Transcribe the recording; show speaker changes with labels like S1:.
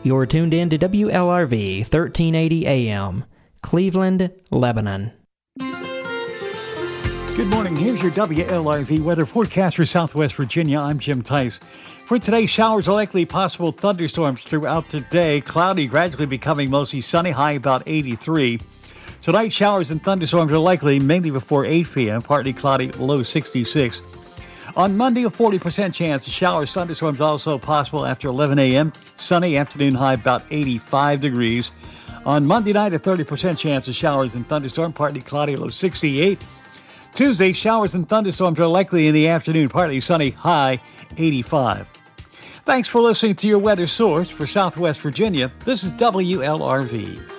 S1: You're tuned in to WLRV 1380 AM, Cleveland, Lebanon.
S2: Good morning. Here's your WLRV weather forecast for Southwest Virginia. I'm Jim Tice. For today, showers are likely, possible thunderstorms throughout today. Cloudy, gradually becoming mostly sunny, high about 83. Tonight, showers and thunderstorms are likely, mainly before 8 p.m., partly cloudy, low 66. On Monday, a 40% chance of showers, thunderstorms also possible after 11 a.m. Sunny, afternoon high about 85 degrees. On Monday night, a 30% chance of showers and thunderstorms, partly cloudy, low 68. Tuesday, showers and thunderstorms are likely in the afternoon, partly sunny, high 85. Thanks for listening to your weather source for Southwest Virginia. This is WLRV.